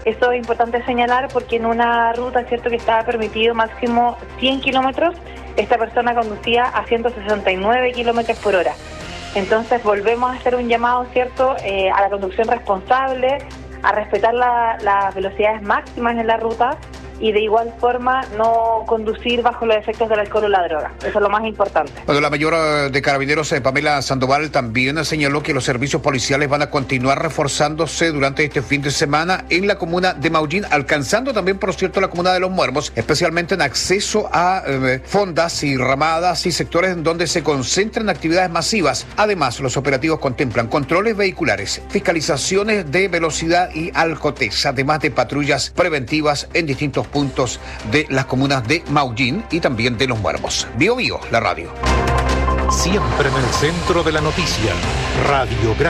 Eso es importante señalar porque en una ruta, cierto, que estaba permitido máximo 100 kilómetros, esta persona conducía a 169 kilómetros por hora. Entonces volvemos a hacer un llamado, cierto, a la conducción responsable, a respetar las velocidades máximas en la ruta y de igual forma no conducir bajo los efectos del alcohol o la droga. Eso es lo más importante. Bueno, la mayor de Carabineros, Pamela Sandoval, también señaló que los servicios policiales van a continuar reforzándose durante este fin de semana en la comuna de Maullín, alcanzando también, por cierto, la comuna de Los Muermos, especialmente en acceso a fondas y ramadas y sectores en donde se concentran actividades masivas. Además, los operativos contemplan controles vehiculares, fiscalizaciones de velocidad y alcotés, además de patrullas preventivas en distintos puntos de las comunas de Maullín y también de Los Muermos. Bio Bio, la radio. Siempre en el centro de la noticia, Radiograma.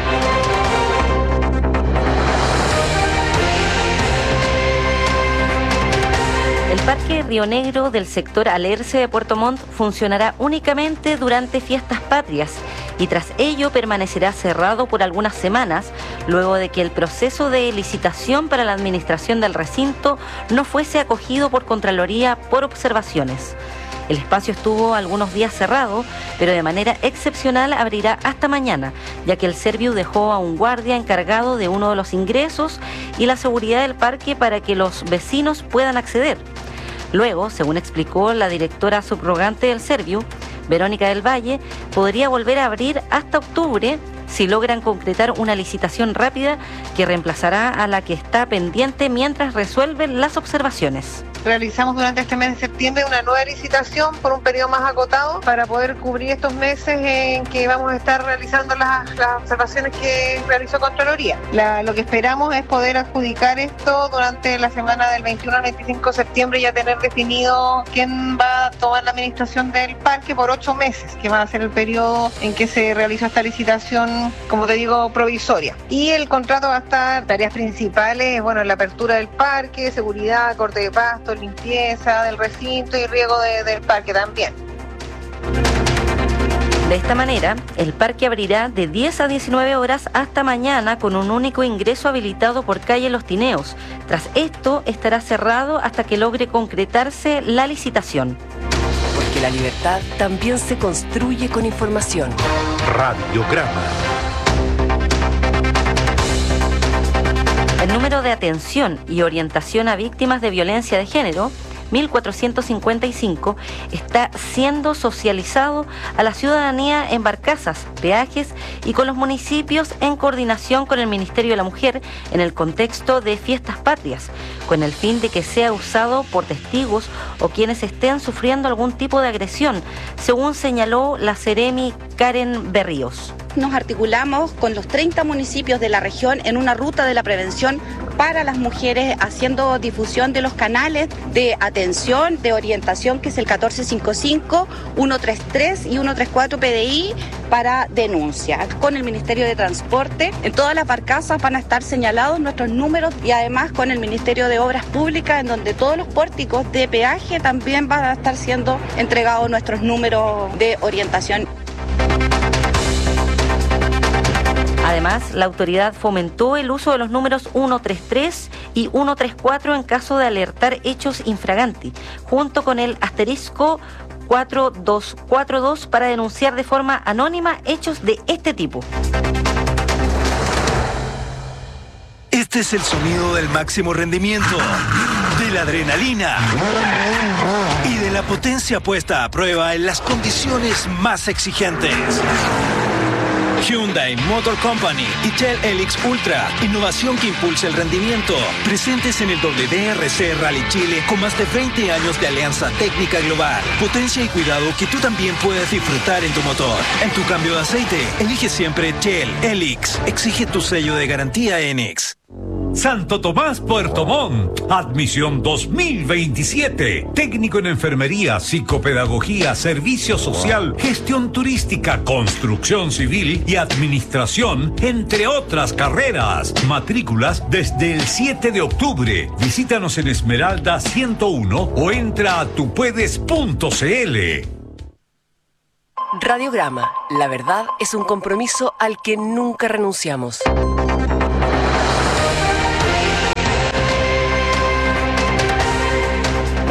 El Parque Río Negro del sector Alerce de Puerto Montt funcionará únicamente durante fiestas patrias y tras ello permanecerá cerrado por algunas semanas, luego de que el proceso de licitación para la administración del recinto no fuese acogido por Contraloría por observaciones. El espacio estuvo algunos días cerrado, pero de manera excepcional abrirá hasta mañana, ya que el Serviu dejó a un guardia encargado de uno de los ingresos y la seguridad del parque para que los vecinos puedan acceder. Luego, según explicó la directora subrogante del Serviu, Verónica del Valle, podría volver a abrir hasta octubre si logran concretar una licitación rápida que reemplazará a la que está pendiente mientras resuelven las observaciones. Realizamos durante este mes de septiembre una nueva licitación por un periodo más acotado para poder cubrir estos meses en que vamos a estar realizando las observaciones que realizó Contraloría. Lo que esperamos es poder adjudicar esto durante la semana del 21 al 25 de septiembre y ya tener definido quién va a tomar la administración del parque por 8 meses, que va a ser el periodo en que se realizó esta licitación, como te digo, provisoria. Y el contrato va a estar, tareas principales, bueno, la apertura del parque, seguridad, corte de pasto, limpieza del recinto y riego del parque también. De esta manera, el parque abrirá de 10 a 19 horas hasta mañana con un único ingreso habilitado por calle Los Tineos. Tras esto, estará cerrado hasta que logre concretarse la licitación. Porque la libertad también se construye con información. Radiograma. El número de atención y orientación a víctimas de violencia de género, 1455, está siendo socializado a la ciudadanía en barcazas, peajes y con los municipios en coordinación con el Ministerio de la Mujer en el contexto de fiestas patrias, con el fin de que sea usado por testigos o quienes estén sufriendo algún tipo de agresión, según señaló la Seremi Karen Berríos. Nos articulamos con los 30 municipios de la región en una ruta de la prevención para las mujeres, haciendo difusión de los canales de atención, de orientación, que es el 1455, 133 y 134 PDI para denuncia. Con el Ministerio de Transporte, en todas las barcazas van a estar señalados nuestros números y además con el Ministerio de Obras Públicas, en donde todos los pórticos de peaje también van a estar siendo entregados nuestros números de orientación. Además, la autoridad fomentó el uso de los números 133 y 134 en caso de alertar hechos infraganti, junto con el asterisco 4242 para denunciar de forma anónima hechos de este tipo. Este es el sonido del máximo rendimiento, de la adrenalina y de la potencia puesta a prueba en las condiciones más exigentes. Hyundai Motor Company y Shell Helix Ultra, innovación que impulsa el rendimiento. Presentes en el WRC Rally Chile con más de 20 años de alianza técnica global. Potencia y cuidado que tú también puedes disfrutar en tu motor. En tu cambio de aceite, elige siempre Shell Helix. Exige tu sello de garantía ENEX. Santo Tomás, Puerto Montt. Admisión 2027. Técnico en enfermería, psicopedagogía, servicio social, gestión turística, construcción civil y administración, entre otras carreras. Matrículas desde el 7 de octubre. Visítanos en Esmeralda 101 o entra a tupuedes.cl. Radiograma. La verdad es un compromiso al que nunca renunciamos.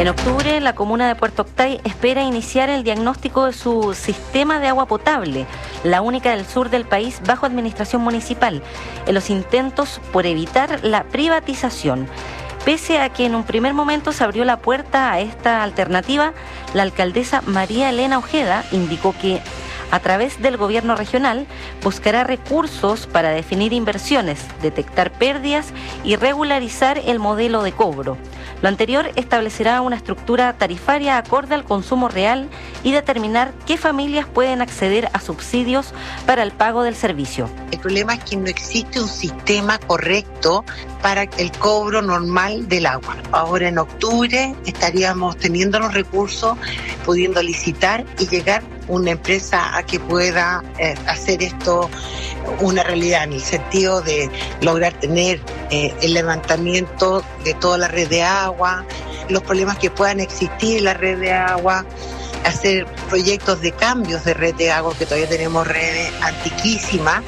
En octubre, la comuna de Puerto Octay espera iniciar el diagnóstico de su sistema de agua potable, la única del sur del país bajo administración municipal, en los intentos por evitar la privatización. Pese a que en un primer momento se abrió la puerta a esta alternativa, la alcaldesa María Elena Ojeda indicó que a través del gobierno regional buscará recursos para definir inversiones, detectar pérdidas y regularizar el modelo de cobro. Lo anterior establecerá una estructura tarifaria acorde al consumo real y determinar qué familias pueden acceder a subsidios para el pago del servicio. El problema es que no existe un sistema correcto para el cobro normal del agua. Ahora en octubre estaríamos teniendo los recursos, pudiendo licitar y llegar una empresa a que pueda hacer esto una realidad, en el sentido de lograr tener el levantamiento de toda la red de agua, los problemas que puedan existir en la red de agua, hacer proyectos de cambios de red de agua, que todavía tenemos redes antiquísimas.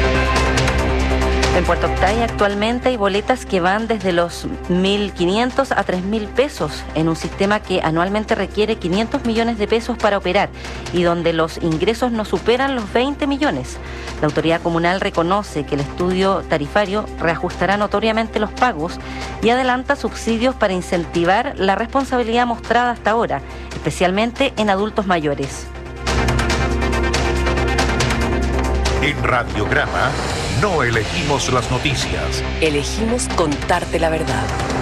En Puerto Octay actualmente hay boletas que van desde los 1.500 a 3.000 pesos en un sistema que anualmente requiere 500 millones de pesos para operar y donde los ingresos no superan los 20 millones. La autoridad comunal reconoce que el estudio tarifario reajustará notoriamente los pagos y adelanta subsidios para incentivar la responsabilidad mostrada hasta ahora, especialmente en adultos mayores. En Radiograma no elegimos las noticias. Elegimos contarte la verdad.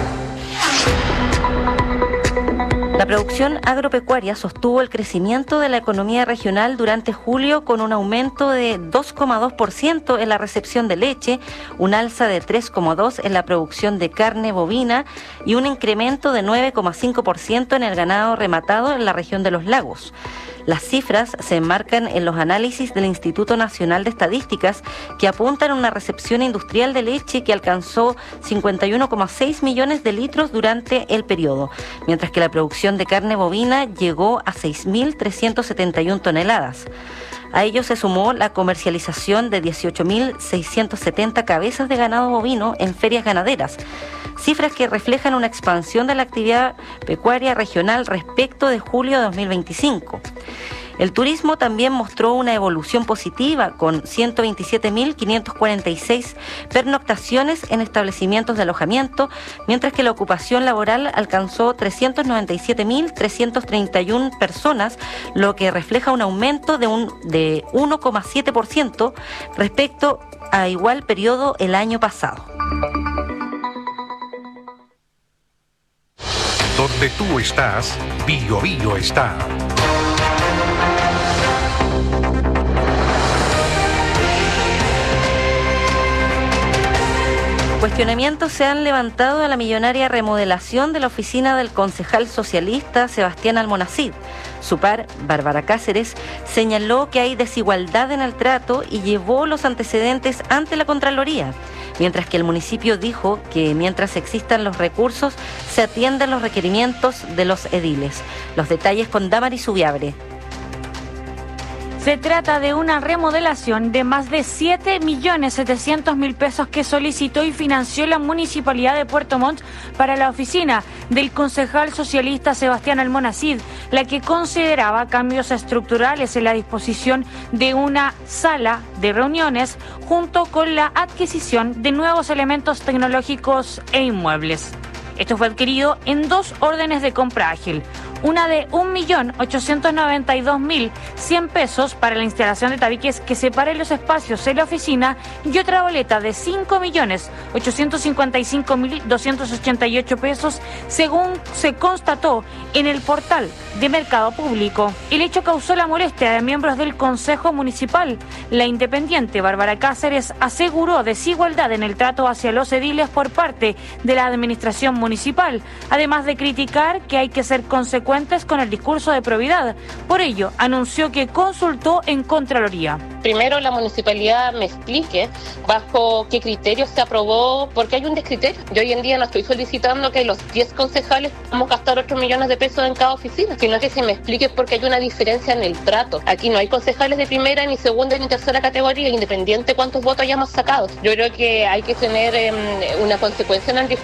La producción agropecuaria sostuvo el crecimiento de la economía regional durante julio con un aumento de 2,2% en la recepción de leche, un alza de 3,2% en la producción de carne bovina y un incremento de 9,5% en el ganado rematado en la región de los lagos. Las cifras se enmarcan en los análisis del Instituto Nacional de Estadísticas, que apuntan a una recepción industrial de leche que alcanzó 51,6 millones de litros durante el periodo, mientras que la producción de carne bovina llegó a 6.371 toneladas. A ello se sumó la comercialización de 18.670 cabezas de ganado bovino en ferias ganaderas, cifras que reflejan una expansión de la actividad pecuaria regional respecto de julio de 2025. El turismo también mostró una evolución positiva con 127.546 pernoctaciones en establecimientos de alojamiento, mientras que la ocupación laboral alcanzó 397.331 personas, lo que refleja un aumento de 1,7% respecto a igual periodo el año pasado. Donde tú estás, Bío Bío está. Cuestionamientos se han levantado a la millonaria remodelación de la oficina del concejal socialista Sebastián Almonacid. Su par, Bárbara Cáceres, señaló que hay desigualdad en el trato y llevó los antecedentes ante la Contraloría, mientras que el municipio dijo que mientras existan los recursos se atienden los requerimientos de los ediles. Los detalles con Damaris Subiabre. Se trata de una remodelación de más de 7.700.000 pesos que solicitó y financió la Municipalidad de Puerto Montt para la oficina del concejal socialista Sebastián Almonacid, la que consideraba cambios estructurales en la disposición de una sala de reuniones junto con la adquisición de nuevos elementos tecnológicos e inmuebles. Esto fue adquirido en 2 órdenes de compra ágil. Una de 1.892.100 pesos para la instalación de tabiques que separen los espacios en la oficina y otra boleta de 5.855.288 pesos, según se constató en el portal de Mercado Público. El hecho causó la molestia de miembros del Consejo Municipal. La independiente Bárbara Cáceres aseguró desigualdad en el trato hacia los ediles por parte de la administración municipal, además de criticar que hay que ser consecuentes con el discurso de probidad. Por ello, anunció que consultó en Contraloría. Primero, la municipalidad me explique bajo qué criterios se aprobó, porque hay un descriterio. Yo hoy en día no estoy solicitando que los 10 concejales vamos a gastar 8 millones de pesos en cada oficina, sino que se me explique porque hay una diferencia en el trato. Aquí no hay concejales de primera, ni segunda, ni tercera categoría, independiente cuántos votos hayamos sacado. Yo creo que hay que tener una consecuencia en el discurso